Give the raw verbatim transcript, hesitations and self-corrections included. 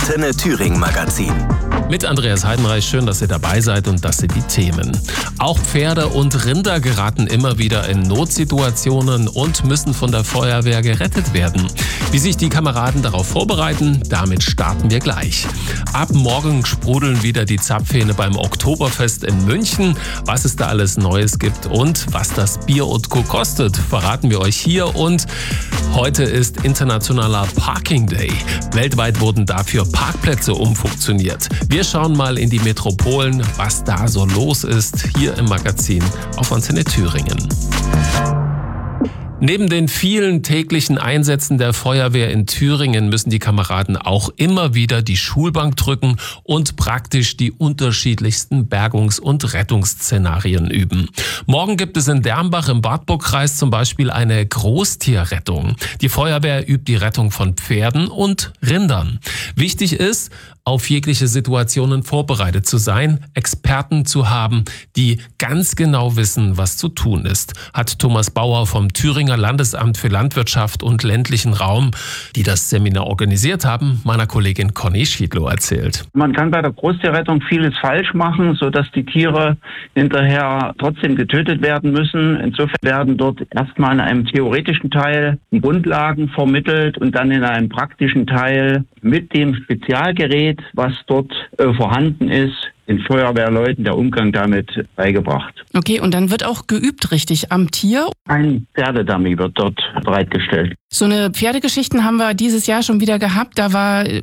Antenne Thüringen Magazin. Mit Andreas Heidenreich, schön, dass ihr dabei seid und das sind die Themen. Auch Pferde und Rinder geraten immer wieder in Notsituationen und müssen von der Feuerwehr gerettet werden. Wie sich die Kameraden darauf vorbereiten, damit starten wir gleich. Ab morgen sprudeln wieder die Zapfhähne beim Oktoberfest in München. Was es da alles Neues gibt und was das Bier und Co. kostet, verraten wir euch hier. Und heute ist internationaler Parking Day. Weltweit wurden dafür Parkplätze umfunktioniert. Wir schauen mal in die Metropolen, was da so los ist, hier im Magazin auf Antenne Thüringen. Neben den vielen täglichen Einsätzen der Feuerwehr in Thüringen müssen die Kameraden auch immer wieder die Schulbank drücken und praktisch die unterschiedlichsten Bergungs- und Rettungsszenarien üben. Morgen gibt es in Dernbach im Wartburgkreis zum Beispiel eine Großtierrettung. Die Feuerwehr übt die Rettung von Pferden und Rindern. Wichtig ist, auf jegliche Situationen vorbereitet zu sein, Experten zu haben, die ganz genau wissen, was zu tun ist, hat Thomas Bauer vom Thüringer Landesamt für Landwirtschaft und ländlichen Raum, die das Seminar organisiert haben, meiner Kollegin Conny Schiedlow erzählt. Man kann bei der Großtierrettung vieles falsch machen, sodass die Tiere hinterher trotzdem getötet werden müssen. Insofern werden dort erstmal in einem theoretischen Teil Grundlagen vermittelt und dann in einem praktischen Teil mit dem Spezialgerät, was dort äh, vorhanden ist, den Feuerwehrleuten der Umgang damit beigebracht. Okay, und dann wird auch geübt, richtig, am Tier? Ein Pferdedummy wird dort bereitgestellt. So eine Pferdegeschichten haben wir dieses Jahr schon wieder gehabt. Da war